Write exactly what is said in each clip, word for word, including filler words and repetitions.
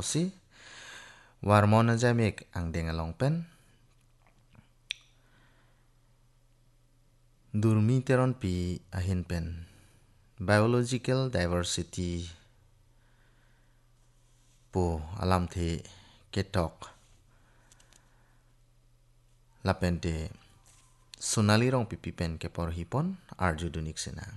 si warmona jamek ang deng along pen durmi teron pi ahin pen biological diversity po alam the ketok lapen te sunali rong pipi pen ke por hipon arju dunik senang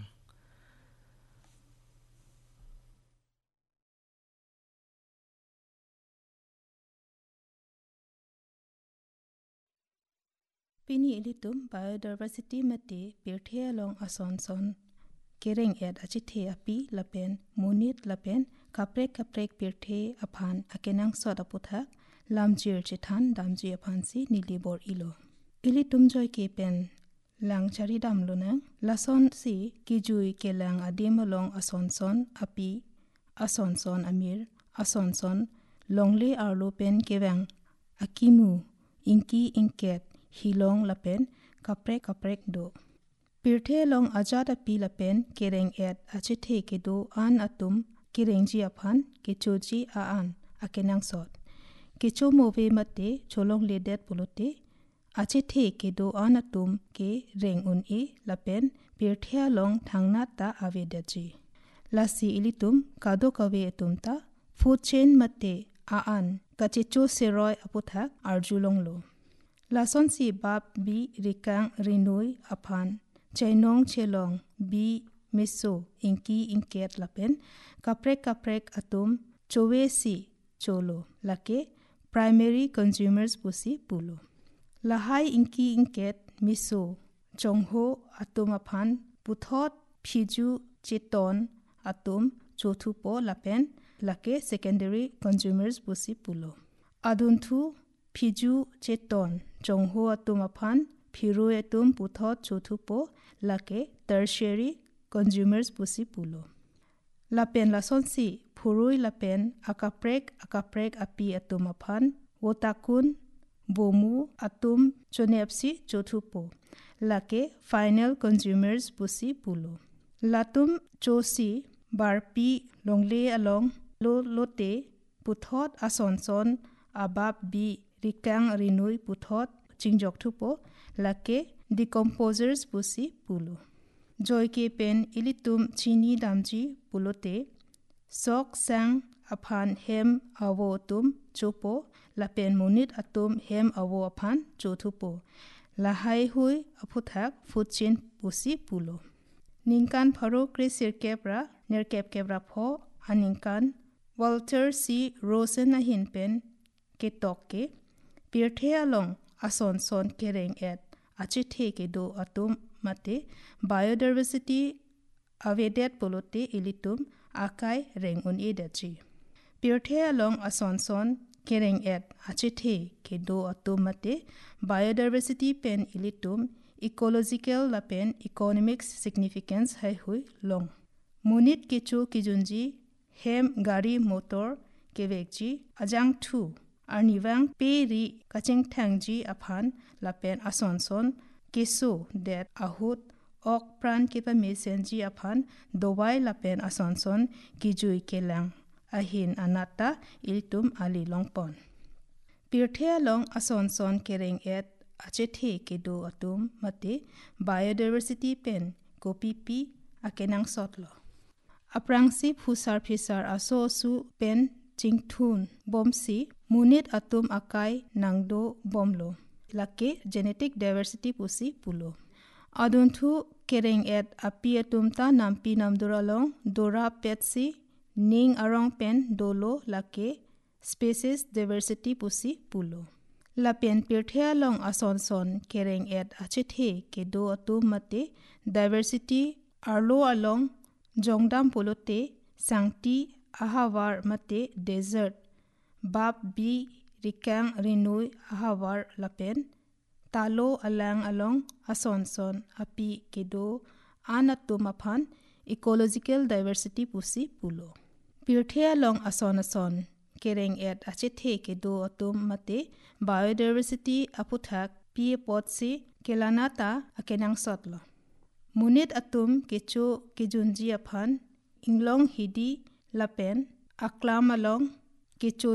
Pini ilitum biodiversity mate pirthe along asonson kereng ed achithe api lapen munit lapen kaprek kaprek pirthe aphan akenang sod aputha lamjir chithan damji aphan si nilibor ilo ilitum joy ke pen lang chari dam lunang lason si kijui kelang adim along asonson api asonson amir asonson longle arlo pen kewang akimu inki inket hilong lapen kaprek kaprek do pirthe long ajada pi lapen kereng et achithe ke do an atum kereng ji aphan kechoji a an akenang sot kecho move mate cholong ledet polote achithe ke do an atum ke reng un e lapen pirthe long thangna ta avedaji lasi ilitum kado kawe etumta food chain mate a an kachecho seroi aputhak arjulong lo lason si bab bi rikang rinoi aphan chainong chelong bi meso inki inket lapen kaprek kaprek atum chowe si cholo lake primary consumers pusi pulo lahai inki inket miso chongho atum aphan puthot phiju cheton atum chothupo lapen lake secondary consumers pusi pulo adunthu phiju cheton chongho atum aphan phiru etum puthot chothupo lake tertiary consumers pusi pulo lapen lasonsi phurui lapen akaprek akaprek api atum aphan wotakun bomu atum chonepsi chothupo lake final consumers pusi pulo latum chosi barpi longle along lo lote puthot asonson abab bi rikang rinui puthot chingjok thupo lake decomposers pusi pulo joy ke pen ilitum chini damji pulote sok sang aphan hem awo tum chopo lapen munit atum hem awo aphan chothupo lahai hui aputhak food chain pusi pulo ningkan pharo krisir kebra ner kep kebra pho aningkan Walter C. Rosen a hin pen ke tokke pirthe along asonson kereng et achithe ke do atum mate biodiversity avedet polote ilitum akai reng un edachi pirthe along asonson kereng et achithe ke do atum mate biodiversity pen ilitum ecological lapen economic significance hai hui long munit kechu kijunji hem gari motor kevekji ajang thu arniwang peri kaching thangji aphan lapen asonson keso det ahut ok pran kepa mesenji aphan dowai lapen asonson kijui kelang ahin anata iltum ali longpon pirthe long asonson kereng et achithe kedo atum mate biodiversity pen kopi pi akenang sotlo aprangsi phusar phisar aso su pen chingthun bomsi munit atum akai nangdo bomlo lake genetic diversity pusi pulo adunthu kereng et api atum ta nampi namduralong dora petsi ning arong pen dolo lake species diversity pusi pulo lapen pirthe along asonson kereng et achithe kedo atum mate diversity arlo along jongdam polote sangti ahawar mate desert bab bi rikang rinui ahawar lapen talo alang along asonson api kedo anatum aphan ecological diversity pusi pulo pirthe along asonason kereng et achithe kedo atum mate biodiversity aputhak pi potsi kelanata akenang sotlo munit atum kecho kijunji aphan inglong hidi lapen aklam along kecho